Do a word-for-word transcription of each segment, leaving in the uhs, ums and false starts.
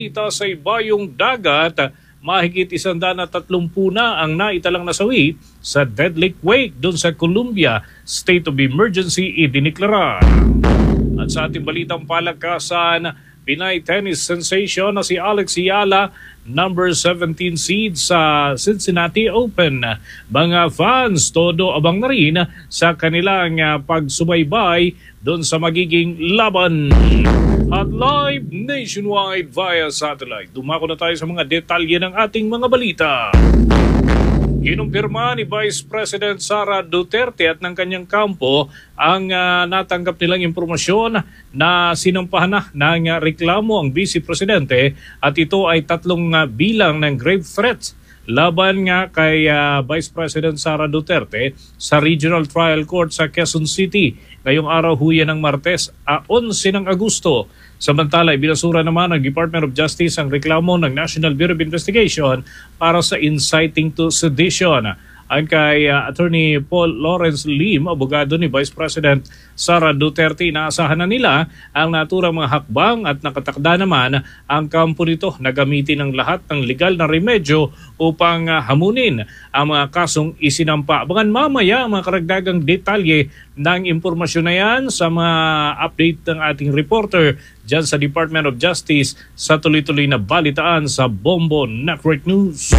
Ita sa ibayong dagat, mahigit isandaan at tatlumpu na ang naitalang nasawi sa deadly quake doon sa Colombia. State of emergency idiniklara. At sa ating balitang palakasan, Pinay tennis sensation na si Alex Yala, number seventeen seed sa Cincinnati Open. Mga fans, todo abang na rin sa kanilang pagsubaybay doon sa magiging laban. At live nationwide via satellite. Dumako na tayo sa mga detalye ng ating mga balita. Kinumpirma ni Vice President Sara Duterte at ng kanyang kampo ang uh, natanggap nilang impormasyon na sinampahan na ng uh, reklamo ang Vice Presidente at ito ay tatlong uh, bilang ng grave threats laban nga kay uh, Vice President Sara Duterte sa Regional Trial Court sa Quezon City. Ngayong araw huya ng Martes, uh, eleven ng Agosto. Samantala, ibinasura naman ng Department of Justice ang reklamo ng National Bureau of Investigation para sa inciting to sedition. Ang kay uh, Attorney Paul Lawrence Lim, abogado ni Vice President Sara Duterte, inaasahan na nila ang naturang mga hakbang at nakatakda naman ang kampo nito na gamitin ang lahat ng legal na remedyo upang uh, hamunin ang mga kasong isinampa. Abangan mamaya ang mga karagdagang detalye ng impormasyon na yan sa mga update ng ating reporter dyan sa Department of Justice sa tuloy-tuloy na balitaan sa Bombo Network News.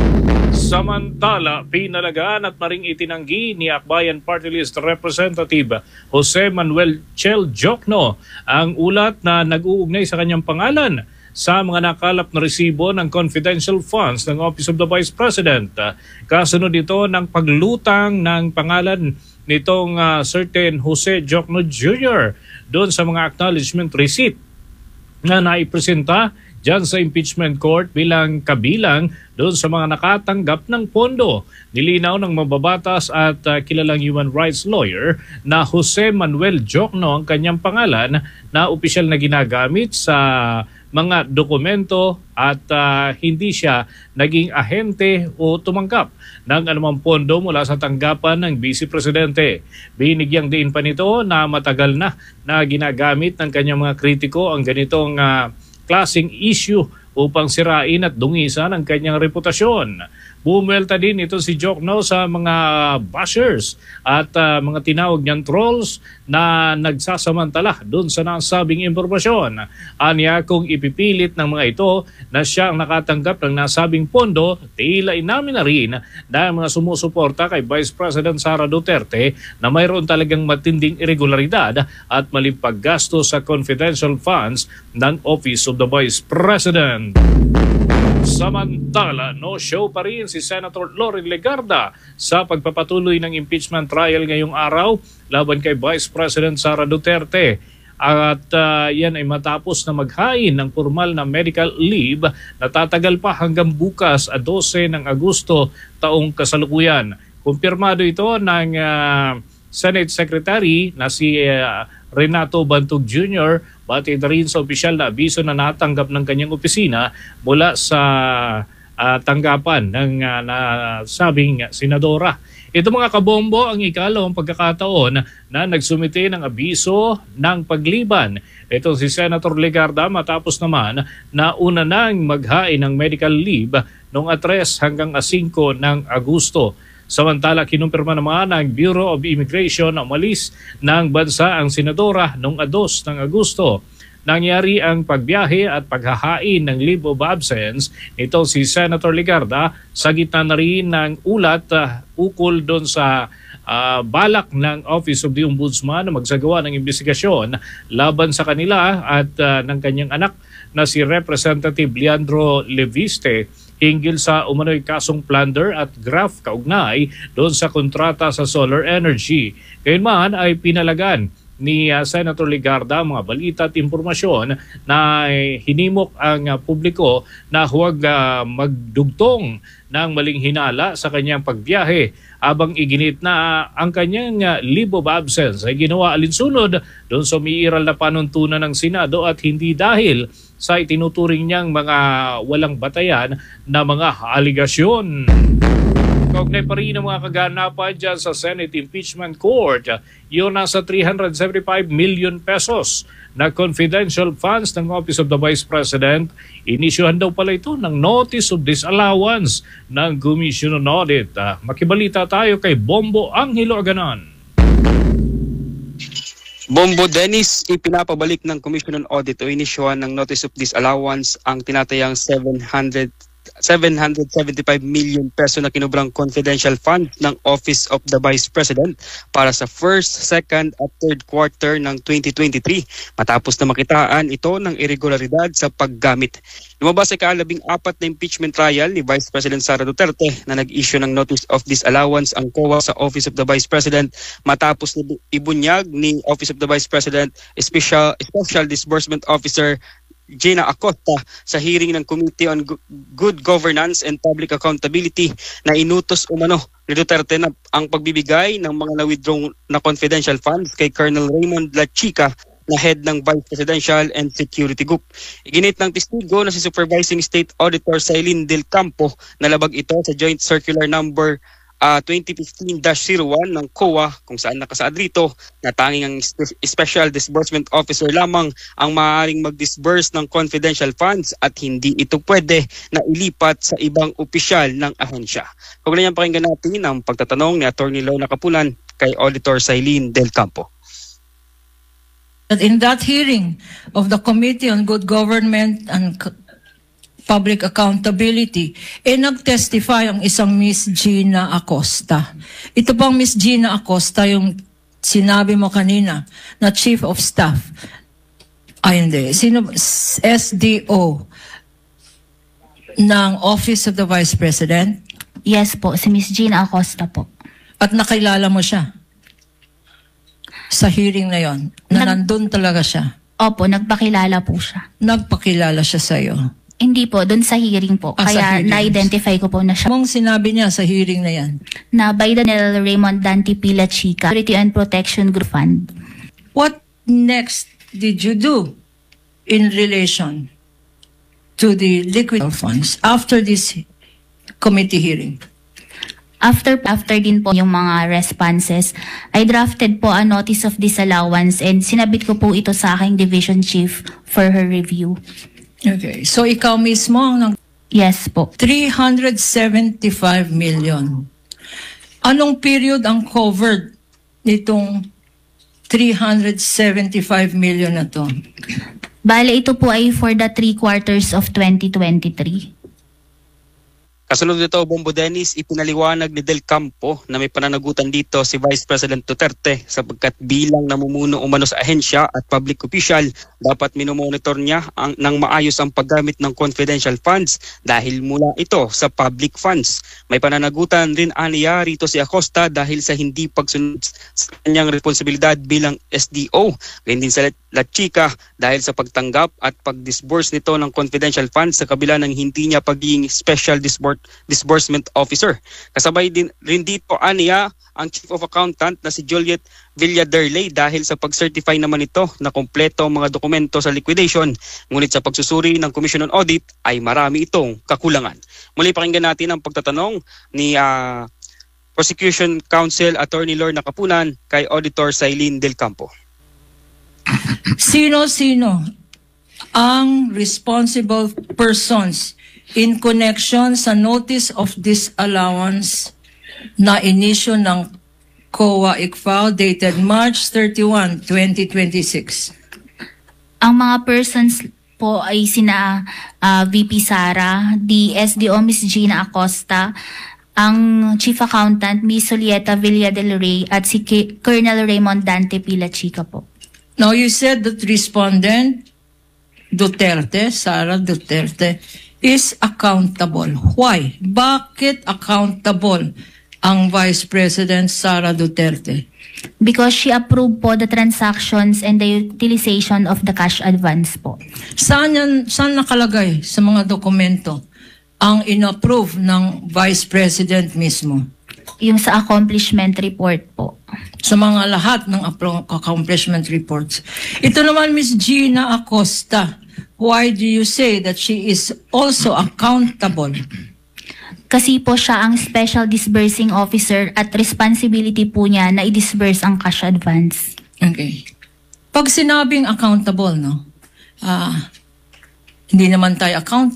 Samantala, pinalagaan at maring itinanggi ni Akbayan Party List Representative Jose Manuel Chel Jokno ang ulat na nag-uugnay sa kanyang pangalan sa mga nakalap na resibo ng confidential funds ng Office of the Vice President. Kasunod ito ng paglutang ng pangalan nitong uh, certain Jose Jokno Junior doon sa mga acknowledgement receipt na naipresenta dyan sa impeachment court bilang kabilang doon sa mga nakatanggap ng pondo. Nilinaw ng mababatas at uh, kilalang human rights lawyer na Jose Manuel Jokno ang kanyang pangalan na opisyal na ginagamit sa mga dokumento at uh, hindi siya naging ahente o tumanggap ng anumang pondo mula sa tanggapan ng Vice Presidente. Binigyang diin pa nito na matagal na na ginagamit ng kanyang mga kritiko ang ganitong uh, klaseng issue upang sirain at dungisan ang kanyang reputasyon. Bumuelta din ito si Jokno sa mga bashers at uh, mga tinawag niyang trolls na nagsasamantala doon sa nasabing impormasyon. Anya, kung ipipilit ng mga ito na siya ang nakatanggap ng nasabing pondo, tila inamin na rin dahil mga sumusuporta kay Vice President Sara Duterte na mayroon talagang matinding irregularidad at maling paggasto sa confidential funds ng Office of the Vice President. Samantala, no show pa rin si Senator Loren Legarda sa pagpapatuloy ng impeachment trial ngayong araw laban kay Vice President Sara Duterte. At uh, yan ay matapos na maghain ng formal na medical leave na tatagal pa hanggang bukas at twelve ng Agosto taong kasalukuyan. Kumpirmado ito ng uh, Senate Secretary na si uh, Renato Bantog Junior Batid rin sa opisyal na abiso na natanggap ng kanyang opisina mula sa uh, tanggapan ng uh, nasabing senadora. Ito mga kabombo ang ikalawang pagkakataon na nagsumite ng abiso ng pagliban. Ito si Senator Legarda matapos naman na una nang maghain ng medical leave noong tres hanggang cinco ng Agosto. Samantala, kinumpirma naman ng Bureau of Immigration na umalis ng bansa ang senadora noong two ng Agosto. Nangyari ang pagbiyahe at paghahain ng leave of absence nito si Senator Legarda sa gitna na rin ng ulat uh, ukol doon sa uh, balak ng Office of the Ombudsman na magsagawa ng investigasyon laban sa kanila at uh, ng kanyang anak na si Representative Leandro Leviste hinggil sa umano'y kasong plunder at graft kaugnay doon sa kontrata sa solar energy. Gayunman ay pinalagan ni uh, Senator Legarda mga balita at impormasyon na eh, hinimok ang uh, publiko na huwag uh, magdugtong ng maling hinala sa kanyang pagbiyahe abang iginit na uh, ang kanyang uh, leave of absence ay ginawa alinsunod doon sa umiiral na panuntunan ng Senado at hindi dahil sa itinuturing niyang mga walang batayan na mga aligasyon. Kaugnay pa rin ang mga kaganapan dyan sa Senate Impeachment Court. Yun nasa three hundred seventy-five million pesos na confidential funds ng Office of the Vice President. Inisyuhan daw pala ito ng Notice of Disallowance ng Commission on Audit. Uh, makibalita tayo kay Bombo Angelo Aganan. Bombo Dennis, ipinapabalik ng Commission on Audit o inisyuhan ng Notice of Disallowance ang tinatayang seven hundred seventy-five million peso na kinubrang confidential fund ng Office of the Vice President para sa first, second at third quarter ng twenty twenty-three matapos na makitaan ito ng irregularidad sa paggamit. Lumabas sa ikalabing apat na impeachment trial ni Vice President Sara Duterte na nag-issue ng Notice of Disallowance ang C O A sa Office of the Vice President matapos na ibunyag ni Office of the Vice President Special, Special Disbursement Officer Gina Acosta sa hearing ng Committee on Good Governance and Public Accountability na inutos umano ni Duterte na ang pagbibigay ng mga na-withdraw na confidential funds kay Colonel Raymond Lachica na head ng Vice Presidential and Security Group. Iginit ng testigo na si Supervising State Auditor Sailin Del Campo na labag ito sa Joint Circular Number Uh, twenty fifteen dash zero one ng C O A kung saan nakasaad rito na tanging ang spe- Special Disbursement Officer lamang ang maaaring mag-disburse ng confidential funds at hindi ito pwede na ilipat sa ibang opisyal ng ahensya. Kung pakinggan natin ang pagtatanong ni Attorney Lorna Capulan kay Auditor Sailin Del Campo. That in that hearing of the Committee on Good Government and Public Accountability, eh nag-testify ang isang Miss Gina Acosta. Ito bang Miss Gina Acosta yung sinabi mo kanina na Chief of Staff? Ay hindi. Sino? S D O ng Office of the Vice President? Yes po, si Miss Gina Acosta po. At nakilala mo siya? Sa hearing na yon, na Nag- nandun talaga siya? Opo, nagpakilala po siya. Nagpakilala siya sa'yo? Hindi po, doon sa hearing po. Ah, Kaya hearing. na-identify ko po na siya. Anong sinabi niya sa hearing na yan? Na by the Colonel Raymond Dante P. Lachica, Security and Protection Group Fund. What next did you do in relation to the liquid funds after this committee hearing? After after din po yung mga responses, I drafted po a notice of disallowance and sinabit ko po ito sa aking division chief for her review. Okay. So ikaw mismo ang nang Yes po. three hundred seventy-five million. Anong period ang covered nitong three hundred seventy-five million na to? Bale, ito po ay for the three quarters of twenty twenty-three. Kasunod nito, Bombo Dennis, ipinaliwanag ni Del Campo na may pananagutan dito si Vice President Duterte sapagkat bilang namumuno umano sa ahensya at public official, dapat minomonitor niya ang, ng maayos ang paggamit ng confidential funds dahil mula ito sa public funds. May pananagutan rin aniya rito si Acosta dahil sa hindi pagsunod sa kanyang responsibilidad bilang S D O. Ganyan din sa Lachica dahil sa pagtanggap at pag-disburse nito ng confidential funds sa kabila ng hindi niya pagiging special disbursement disbursement officer. Kasabay din rin dito aniya ang Chief of Accountant na si Juliet Villaderley dahil sa pag-certify naman ito na kompleto ang mga dokumento sa liquidation. Ngunit sa pagsusuri ng Commission on Audit ay marami itong kakulangan. Muli pakinggan natin ang pagtatanong ni uh, Prosecution Counsel Attorney Lorna Capulan kay Auditor Sailin Del Campo. Sino-sino ang responsible persons in connection sa Notice of Disallowance na inisyo ng C O A I C F A O dated March thirty-first, twenty twenty-six? Ang mga persons po ay sina uh, V P Sara, D S D O Miss Gina Acosta, ang Chief Accountant Miss Julieta Villa del Rey at si K- Colonel Raymond Dante P. Lachica po. Now you said that respondent Duterte, Sara Duterte, is accountable. Why? Bakit accountable ang Vice President Sara Duterte? Because she approved po the transactions and the utilization of the cash advance po. Saan, yan, saan nakalagay sa mga dokumento ang inapprove ng Vice President mismo? Yung sa accomplishment report po. Sa mga lahat ng accomplishment reports. Ito naman, Miss Gina Acosta, why do you say that she is also accountable? kasi po siya ang special disbursing officer at responsibility po niya na i-disburse ang cash advance. Okay. Pag sinabing accountable, no? Ah, hindi naman tayo account